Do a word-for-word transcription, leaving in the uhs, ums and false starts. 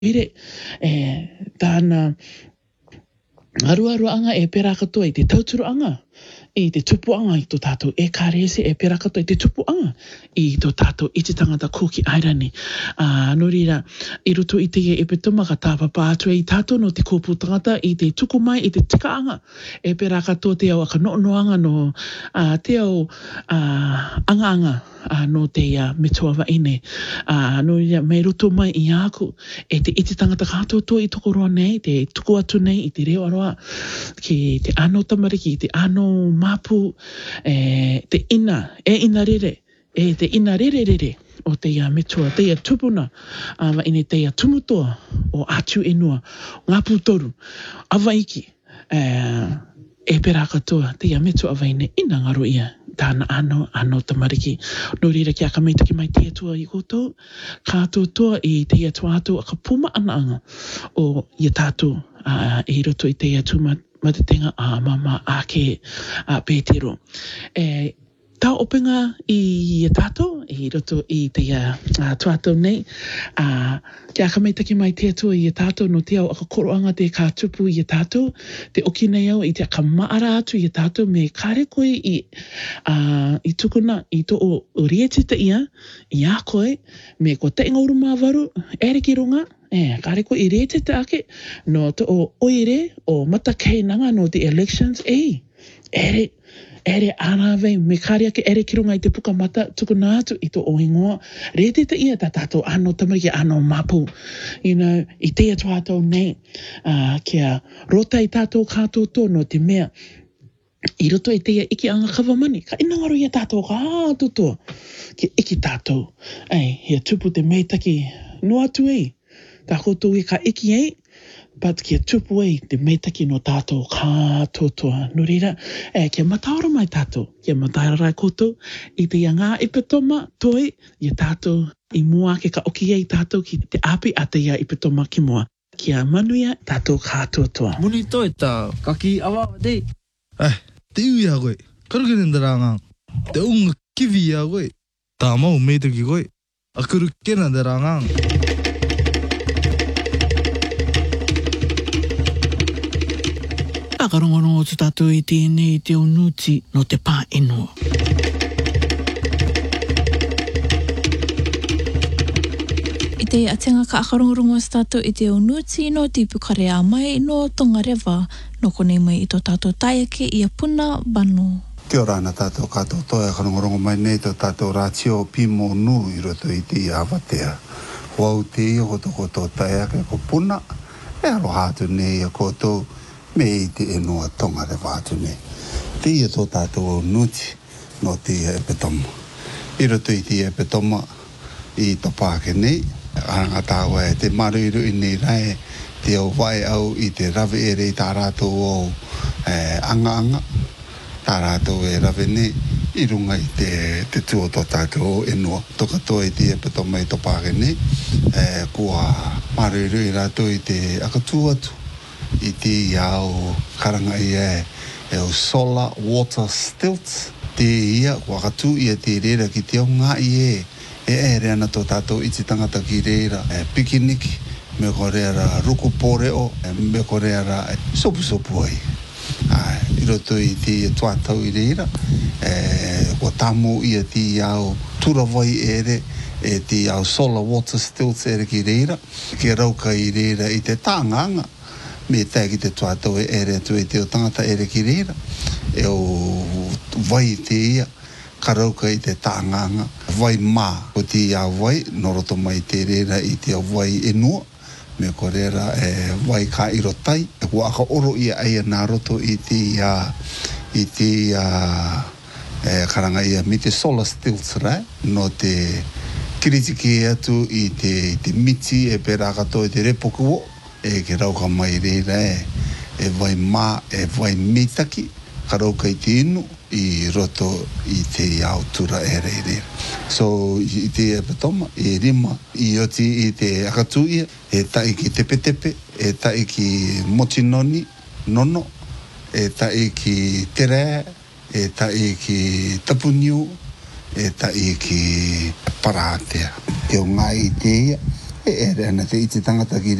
ire e tāna aruaruanga e pera katoa i te tauturuanga, i te tupuanga i tō tātou e kārese e pera katoa i te tupuanga i tō tātou i te tangata kōki airani. Uh, no rira, i roto i te e petoma ka tāpapa atua i tātou no te kōpū tangata i te tuku mai i te tikaanga e pera katoa te au aka noonoanga no uh, te au uh, anga-anga uh, no te uh, metua waine. Uh, no rira, me roto mai i aku e te iti tangata katoa toa i toko roa nei, te tuku atu nei i te reo aroa ki te ano tamariki, te ano mapu, e, te ina, e ina rere, e te ina rere rere o te ia metua, te ia tupuna, awa ine te ia tumutoa o atu inua, ngā pūtoru, awa iki, e, e pera katoa, te ia metua awa ine ina ngaro ia, tāna ano, ano tamariki. No rira ki a kamaitaki mai te atua i koto, kātou toa i te atua atu a ka puma anaanga o ia tātou uh, i roto i te atua mat, matatenga a uh, mama ake uh, Pētero. E, tā openga i ia tātou, i roto i te uh, tuatau nei, uh, ki a kamaitaki mai te atua i ia tātou no te au aka koroanga te kā tupu i ia tātou, te oki nei au i te aka maara atu i ia tātou me kāre koe i, uh, i tukuna i to o, o rietita ia, i a koe, me ko te inga uruma waru, ere ki runga, e, kāre koe i rietita ake, no to o oire o matakei nanga no the elections, e, ere, ere anawe, me kāre ake ere ki runga i te puka mata tukuna atu i to o ingoa, rietita ia tā tātou ano tamariki ano mapu, you know, i te atua tātou nei, uh, kia rota i tātou kātou tō no te mea, i roto i te ia iki anga kawamani, ka ina ngaro ia tātou kātou tō, ki iki tātou, ei, hia tupu te meitaki, no atu ei, tā koutou i ka iki ei, but kia tupu ei te meitaki no tātou kātou toa. No rira, e, kia mataora mai tātou, kia mataora rai koutou, i te ia ngā ipetoma toi, i tātou i mua ke ka oki ei tātou ki te api a te ia ipetoma ki mua. Kia manuia tātou kātou toa. Muni toi tā, kaki awa dei. Eh, te ui a koe, karuke nendaranga, te unga kiwi a koe, tā mau meitaki koe, a kuru kena daranga. Whakarongorongo tu tātou i tēnei te unuti no te pā enua. I te atenga ka akarongorongo sa tātou i te unuti no te pukare a mai no Tongarewa no konei mai i tō tātou taiake i a puna banu. Kia ora ana tātou kātou toi akarongorongo mai nei tō tātou rātio pimo nu i roto i te awatea. Wau te i o toko tō taiake ko puna, e aro hātu nei a koutou me i te enoa Tongarewa atu nei. Te ia tō tātou unuti no te epetoma. I roto i te epetoma i tō pāke nei, aranga tāua e te maruiru i nei rai, te au vai au i te rawe ere i tā rātou o eh, anga anga, tā rātou e rawe nei, i runga i te, te tuo tō tātou enoa. Toka tō i te epetoma i tō pāke nei, eh, kua maruiru i rātou i te akatū atu, i te iau karanga ia e, e o solar water stilts, te ia kua katu ia te reira ki te au ngā i e, e ere ana tō tātou i te tangata ki reira, e pikiniki, me ko reira ruku pōreo, e me ko reira e sopu sopu ai. Ai, i roto i te tuatau i reira, e kua tamu ia te iau turawai ere, e te iau solar water stilts ere ki reira, ki rauka i reira i te tānganga, me tai ki te tuatau e ere atu e te o tangata ere ki reira, e o vai te ia, karauka i te tānganga, vai mā, ko te ia vai, noroto mai te reira i te vai enua, me ko reira e vai ka irotai, e kua aka oro ia aia nā roto i te ia, i te ia, e karanga ia, me te solar stilts rai, no te kiritiki atu i te, te miti e pera kato i te repoku o, e ke rauka mai reira e, e vai mā, e vai mitaki, ka rauka i te inu, i roto i te autura e reira. So, i te epetoma, e rima, i oti i te akatuia, e tai ki tepe tepe, e tai ki motinoni, nono, e tai ki tere, e tai ki tapuniu, e tai ki paratea. Te o ngai te ia, e e re ana te iti tangata ki